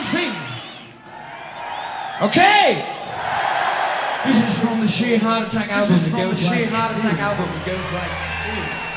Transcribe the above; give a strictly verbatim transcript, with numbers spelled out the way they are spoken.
sing. Okay. This is from the Sheer Heart Attack album. This is from It the goes Sheer like- Heart Attack album. It goes like.